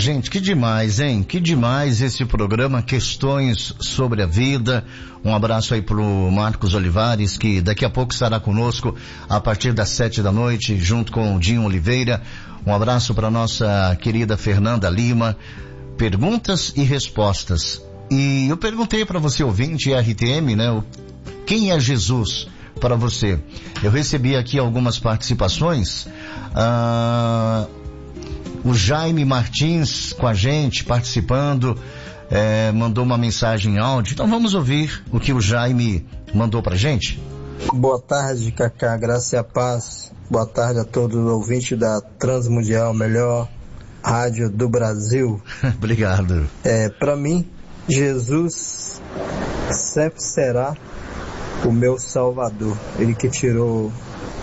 gente, que demais, hein? Que demais esse programa Questões sobre a Vida. Um abraço aí pro Marcos Olivares, que daqui a pouco estará conosco a partir das 7 da noite, junto com o Dinho Oliveira. Um abraço para nossa querida Fernanda Lima. Perguntas e respostas. E eu perguntei para você, ouvinte RTM, né? Quem é Jesus para você? Eu recebi aqui algumas participações. O Jaime Martins com a gente, participando, mandou uma mensagem em áudio. Então vamos ouvir o que o Jaime mandou pra gente. Boa tarde, Cacá, graça e a paz. Boa tarde a todos os ouvintes da Transmundial, melhor rádio do Brasil. Obrigado. Para mim, Jesus sempre será o meu Salvador. Ele que tirou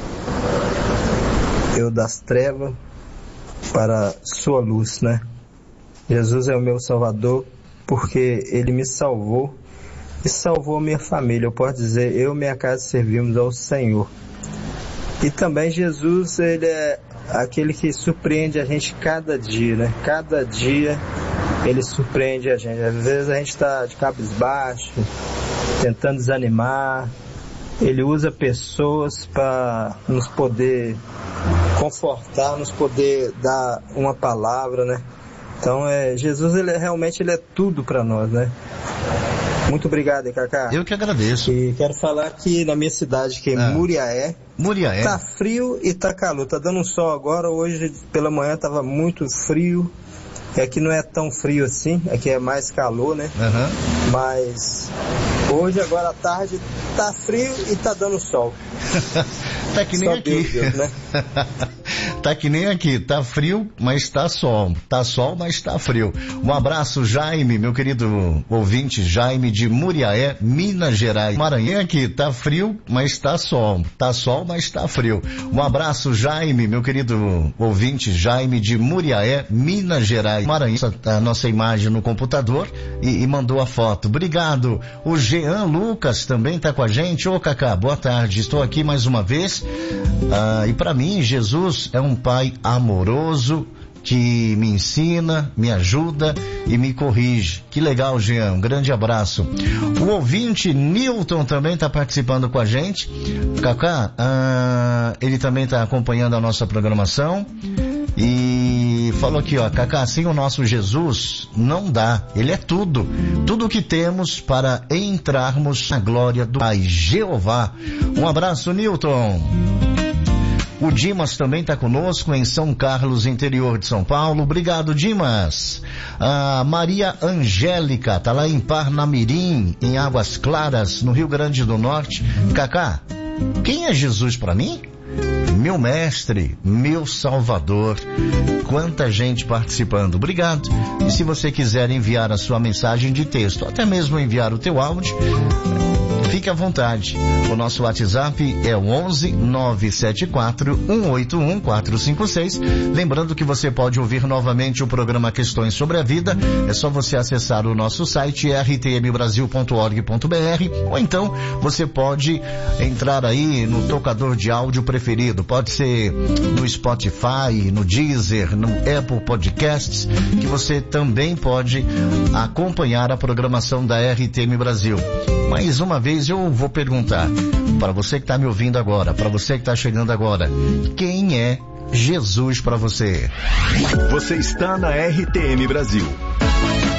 eu das trevas para sua luz, né? Jesus é o meu Salvador porque Ele me salvou e salvou a minha família. Eu posso dizer, eu e minha casa servimos ao Senhor. E também Jesus, Ele é aquele que surpreende a gente cada dia, né? Cada dia Ele surpreende a gente. Às vezes a gente está de cabisbaixo, tentando desanimar. Ele usa pessoas para nos poder confortar, nos poder dar uma palavra, né? Então, Jesus, ele é tudo para nós, né? Muito obrigado, Cacá. Eu que agradeço. E quero falar que na minha cidade, que é Muriaé, tá frio e tá calor. Tá dando um sol agora, hoje pela manhã tava muito frio. Aqui não é tão frio assim, aqui é mais calor, né? Uhum. Mas hoje, agora à tarde, tá frio e tá dando sol. Tá que nem só aqui. Deus, né? Tá que nem aqui, tá frio, mas tá sol. Tá sol, mas tá frio. Um abraço, Jaime, meu querido ouvinte, Jaime de Muriaé, Minas Gerais. Maranhão aqui, tá frio, mas tá sol. Tá sol, mas tá frio. Um abraço, Jaime, meu querido ouvinte, Jaime de Muriaé, Minas Gerais. Maranhão, a nossa imagem no computador e mandou a foto. Obrigado. O Jean Lucas também tá com a gente. Ô, Cacá, boa tarde. Estou aqui mais uma vez. E para mim, Jesus é um pai amoroso que me ensina, me ajuda e me corrige. Que legal, Jean. Um grande abraço. O ouvinte Newton também está participando com a gente. Cacá, ele também está acompanhando a nossa programação e falou aqui, ó, Cacá, sem o nosso Jesus não dá. Ele é tudo. Tudo o que temos para entrarmos na glória do Pai Jeová. Um abraço, Newton. O Dimas também está conosco em São Carlos, interior de São Paulo. Obrigado, Dimas. A Maria Angélica está lá em Parnamirim, em Águas Claras, no Rio Grande do Norte. Cacá, quem é Jesus para mim? Meu mestre, meu salvador. Quanta gente participando. Obrigado. E se você quiser enviar a sua mensagem de texto, até mesmo enviar o teu áudio, fique à vontade. O nosso WhatsApp é o 11-974-181-456. Lembrando que você pode ouvir novamente o programa Questões sobre a Vida. É só você acessar o nosso site rtmbrasil.org.br, ou então você pode entrar aí no tocador de áudio preferido. Pode ser no Spotify, no Deezer, no Apple Podcasts, que você também pode acompanhar a programação da RTM Brasil. Mais uma vez eu vou perguntar para você que está me ouvindo agora, para você que está chegando agora, quem é Jesus para você? Você está na RTM Brasil.